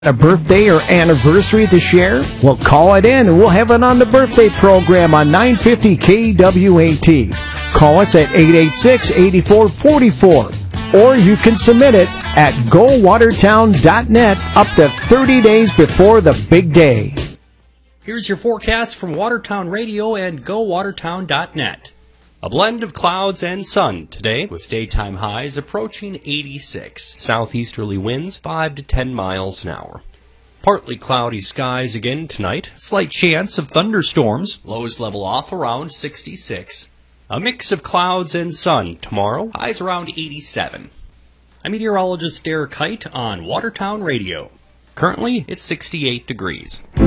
A birthday or anniversary to share? Well, call it in and we'll have it on the birthday program on 950 KWAT. Call us at 886-8444. Or you can submit it at gowatertown.net up to 30 days before the big day. Here's your forecast from Watertown Radio and gowatertown.net. A blend of clouds and sun today, with daytime highs approaching 86. Southeasterly winds 5 to 10 miles an hour. Partly cloudy skies again tonight. Slight chance of thunderstorms. Lows level off around 66. A mix of clouds and sun tomorrow. Highs around 87. I'm meteorologist Derek Height on Watertown Radio. Currently, it's 68 degrees.